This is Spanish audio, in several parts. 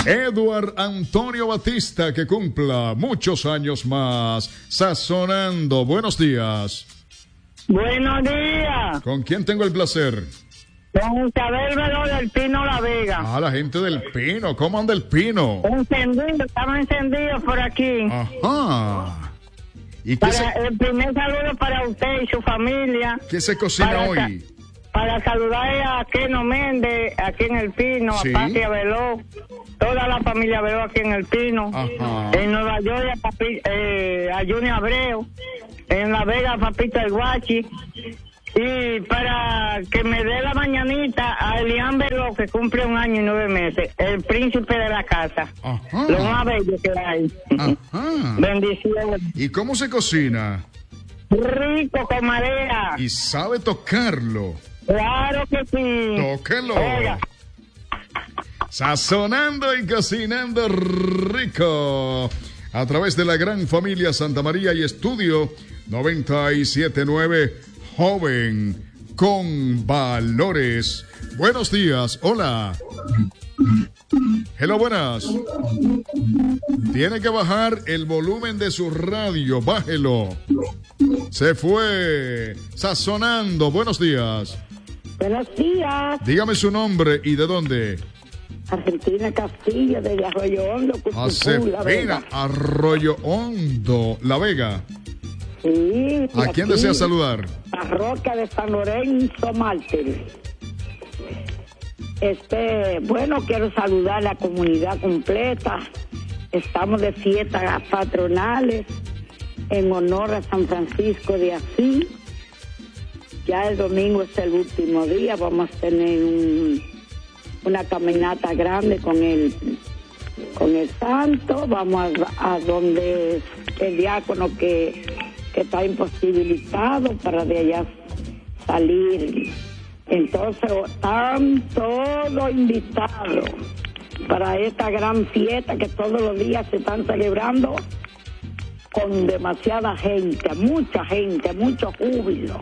Edward Antonio Batista, que cumpla muchos años más. Sazonando, buenos días. Buenos días. ¿Con quién tengo el placer? Con Isabel Velo del Pino La Vega. Ah, la gente del Pino. ¿Cómo anda el Pino? Encendido, estamos encendidos por aquí. Ajá. ¿Y El primer saludo para usted y su familia. ¿Qué se cocina hoy? Para saludar a Keno Méndez, aquí en El Pino, ¿Sí? a Patia Veló, toda la familia Veló aquí en El Pino. Ajá. En Nueva York a Junior Abreu, en La Vega a Papito El Guachi. Y para que me dé la mañanita a Elian Veló, que cumple 1 año y 9 meses, el príncipe de la casa. Ajá. Lo más bello que hay. Ajá. Bendiciones. ¿Y cómo se cocina? Rico con madera. ¿Y sabe tocarlo? Claro que sí. Tóquelo. Oiga. Sazonando y cocinando rico. A través de la gran familia Santa María y Estudio 97.9, joven con valores. Buenos días, hola. Hello, buenas. Tiene que bajar el volumen de su radio, bájelo. Se fue. Sazonando, buenos días. Buenos días. Dígame su nombre y de dónde. Argentina Castillo, de Arroyo Hondo, Cuchucú, La Josefina Vega. Arroyo Hondo, La Vega. Sí. ¿A quién desea saludar? Parroquia de San Lorenzo Mártir. Bueno, quiero saludar a la comunidad completa. Estamos de fiestas patronales en honor a San Francisco de Asís. Ya el domingo es el último día, vamos a tener una caminata grande con el santo. Vamos a donde el diácono que está imposibilitado para de allá salir. Entonces están todos invitados para esta gran fiesta que todos los días se están celebrando con demasiada gente, mucho júbilo.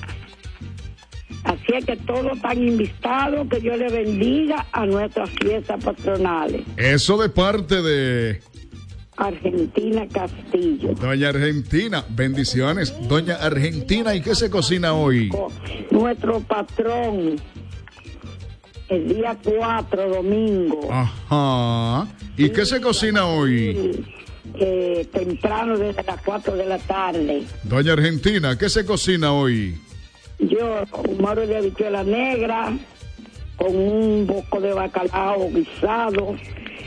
Así es que todos están invitados, que Dios le bendiga a nuestras fiestas patronales. Eso de parte de Argentina Castillo. Doña Argentina, bendiciones. Doña Argentina, ¿y qué se cocina hoy? Nuestro patrón, el día 4, domingo. Ajá. ¿Y qué se cocina hoy? Temprano, desde las 4 de la tarde. Doña Argentina, ¿qué se cocina hoy? Yo, un moro de habichuela negra, con un boco de bacalao guisado,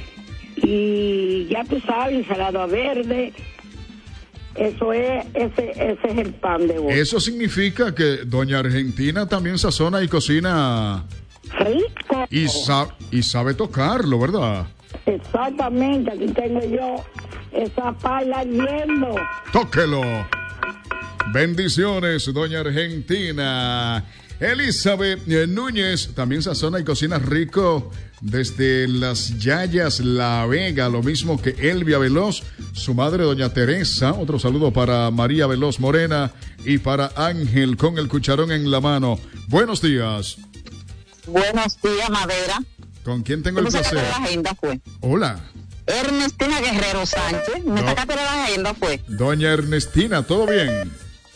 y ya tú sabes, ensalada verde. Ese es el pan de hoy. Eso significa que Doña Argentina también sazona y cocina rico. Y sabe tocarlo, ¿verdad? Exactamente, aquí tengo yo esa pala viendo. Tóquelo. Bendiciones, Doña Argentina. Elizabeth Núñez también sazona y cocina rico desde Las Yayas, La Vega, lo mismo que Elvia Veloz, su madre Doña Teresa. Otro saludo para María Veloz Morena y para Ángel con el cucharón en la mano. Buenos días. Buenos días, Madera. ¿Con quién tengo el placer? La agenda fue. Hola. Ernestina Guerrero Sánchez. Me sacaste de la agenda fue. Doña Ernestina, ¿todo bien?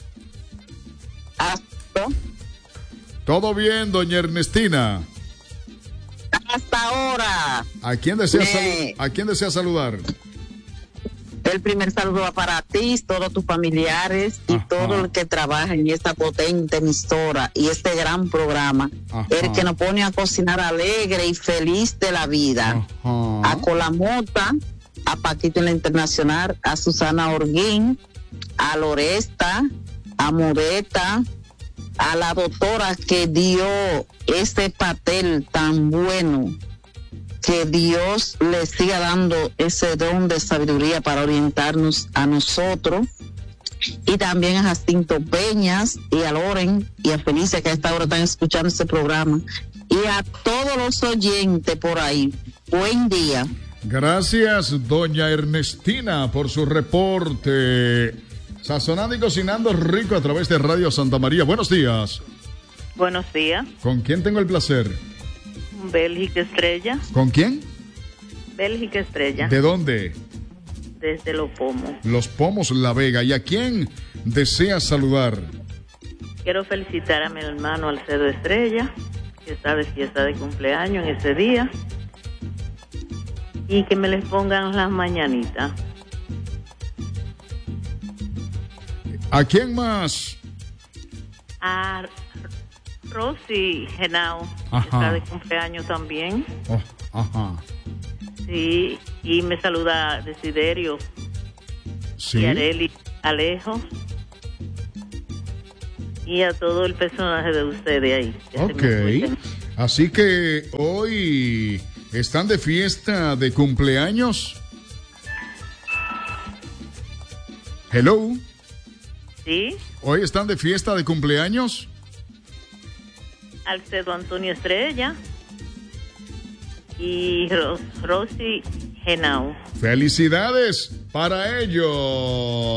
¿Todo bien, doña Ernestina? Hasta ahora. ¿A quién desea saludar? El primer saludo va para ti, todos tus familiares y todo el que trabaja en esta potente emisora y este gran programa. Ajá. El que nos pone a cocinar alegre y feliz de la vida. Ajá. A Colamota, a Paquito en la Internacional, a Susana Orguín, a Loresta, a Modeta, a la doctora que dio este papel tan bueno, que Dios le siga dando ese don de sabiduría para orientarnos a nosotros, y también a Jacinto Peñas y a Loren y a Felicia, que a esta hora están escuchando este programa, y a todos los oyentes por ahí. Buen día. Gracias, doña Ernestina, por su reporte. Sazonando y cocinando rico a través de Radio Santa María. Buenos días. Buenos días. ¿Con quién tengo el placer? Bélgica Estrella. ¿Con quién? Bélgica Estrella. ¿De dónde? Desde Los Pomos. Los Pomos, La Vega. ¿Y a quién deseas saludar? Quiero felicitar a mi hermano Alcedo Estrella, que está de fiesta de cumpleaños en ese día. Y que me les pongan las mañanitas. ¿A quién más? A Rosy Genao, que está de cumpleaños también. Oh, ajá. Sí, y me saluda Desiderio. Sí. Y Areli Alejo. Y a todo el personaje de ustedes ahí. Ok. Así que hoy están de fiesta de cumpleaños. Hello. Sí. Hoy están de fiesta de cumpleaños. Alcedo Antonio Estrella y Rosy Genao. Felicidades para ellos.